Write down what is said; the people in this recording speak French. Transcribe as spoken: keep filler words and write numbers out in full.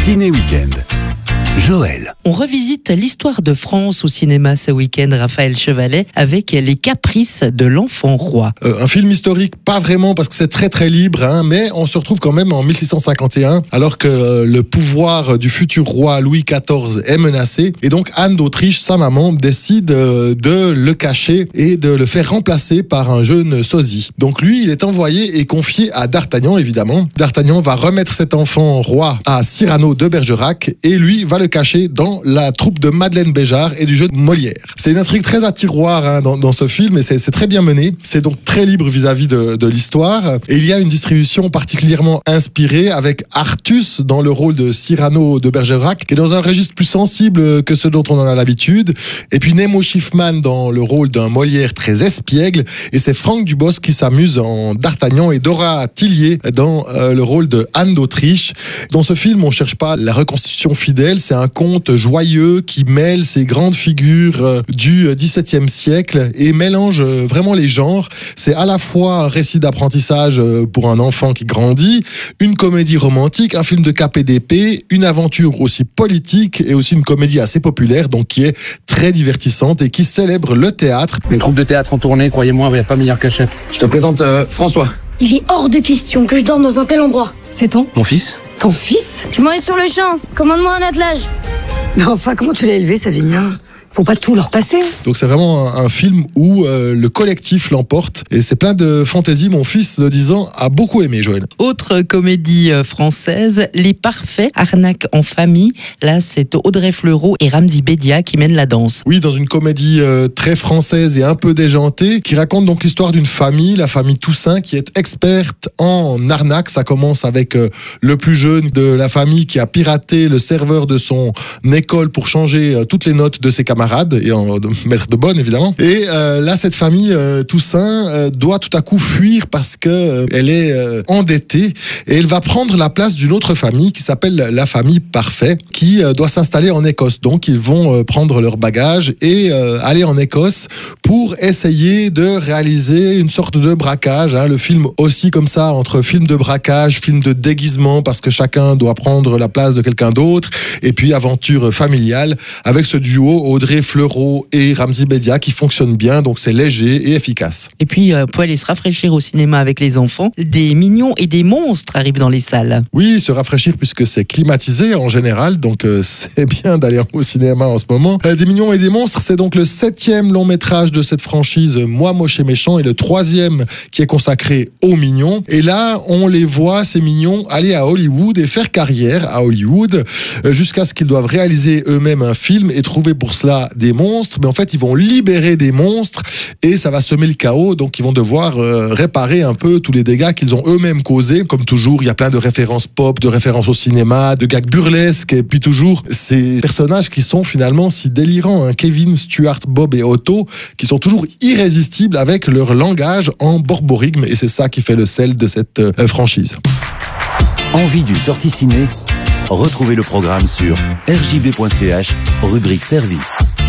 Ciné Week-end. Joël. On revisite l'histoire de France au cinéma ce week-end, Raphaël Chevalet, avec Les Caprices de l'Enfant Roi. Euh, un film historique, pas vraiment, parce que c'est très très libre, hein, mais on se retrouve quand même en mille six cent cinquante et un, alors que euh, le pouvoir du futur roi Louis quatorze est menacé. Et donc Anne d'Autriche, sa maman, décide euh, de le cacher et de le faire remplacer par un jeune sosie. Donc lui, il est envoyé et confié à D'Artagnan, évidemment. D'Artagnan va remettre cet enfant roi à Cyrano de Bergerac, et lui va le caché dans la troupe de Madeleine Béjart et du jeu de Molière. C'est une intrigue très à tiroir hein, dans, dans ce film, et c'est, c'est très bien mené. C'est donc très libre vis-à-vis de, de l'histoire. Et il y a une distribution particulièrement inspirée avec Artus dans le rôle de Cyrano de Bergerac, qui est dans un registre plus sensible que ce dont on en a l'habitude. Et puis Nemo Schiffman dans le rôle d'un Molière très espiègle. Et c'est Franck Dubosc qui s'amuse en D'Artagnan et Dora Tillier dans euh, le rôle de Anne d'Autriche. Dans ce film, on cherche pas la reconstitution fidèle, c'est un conte joyeux qui mêle ces grandes figures du dix-septième siècle et mélange vraiment les genres. C'est à la fois un récit d'apprentissage pour un enfant qui grandit, une comédie romantique, un film de K P D P, une aventure aussi politique et aussi une comédie assez populaire, donc qui est très divertissante et qui célèbre le théâtre. Une troupe de théâtre en tournée, croyez-moi, il n'y a pas meilleure cachette. Je te présente euh, François. Il est hors de question que je dorme dans un tel endroit. C'est ton Mon fils. Ton fils? Je m'en vais sur le champ. Commande-moi un attelage. Mais enfin, comment tu l'as élevé, Savinien? Faut pas tout leur passer. Donc c'est vraiment un, un film où euh, le collectif l'emporte et c'est plein de fantaisie. Mon fils de dix ans a beaucoup aimé, Joël. Autre comédie française, Les Parfaits, arnaque en famille. Là, c'est Audrey Fleurot et Ramzy Bedia qui mènent la danse. Oui, dans une comédie euh, très française et un peu déjantée, qui raconte donc l'histoire d'une famille, la famille Toussaint, qui est experte en arnaque. Ça commence avec euh, le plus jeune de la famille qui a piraté le serveur de son école pour changer euh, toutes les notes de ses camarades et en mettre de bonnes évidemment. Et euh, là, cette famille euh, Toussaint euh, doit tout à coup fuir parce que euh, elle est euh, endettée et elle va prendre la place d'une autre famille qui s'appelle la famille Parfait, qui euh, doit s'installer en Écosse. Donc ils vont euh, prendre leurs bagages et euh, aller en Écosse pour essayer de réaliser une sorte de braquage. Hein. Le film aussi comme ça, entre film de braquage, film de déguisement, parce que chacun doit prendre la place de quelqu'un d'autre, et puis aventure familiale avec ce duo Audrey Fleurot et Ramzy Bedia qui fonctionne bien, donc c'est léger et efficace. Et puis, euh, pour aller se rafraîchir au cinéma avec les enfants, des mignons et des monstres arrivent dans les salles. Oui, se rafraîchir puisque c'est climatisé en général, donc euh, c'est bien d'aller au cinéma en ce moment. Euh, des mignons et des monstres, c'est donc le septième long métrage de cette franchise Moi, Moche et Méchant, et le troisième qui est consacré aux mignons. Et là, on les voit, ces mignons, aller à Hollywood et faire carrière à Hollywood, euh, jusqu'à ce qu'ils doivent réaliser eux-mêmes un film et trouver pour cela des monstres, mais en fait ils vont libérer des monstres et ça va semer le chaos, donc ils vont devoir euh, réparer un peu tous les dégâts qu'ils ont eux-mêmes causés. Comme toujours, il y a plein de références pop, de références au cinéma, de gags burlesques, et puis toujours ces personnages qui sont finalement si délirants, hein. Kevin, Stuart, Bob et Otto, qui sont toujours irrésistibles avec leur langage en borborigme, et c'est ça qui fait le sel de cette euh, franchise. Envie d'une sortie ciné? Retrouvez le programme sur r j b point c h, rubrique service.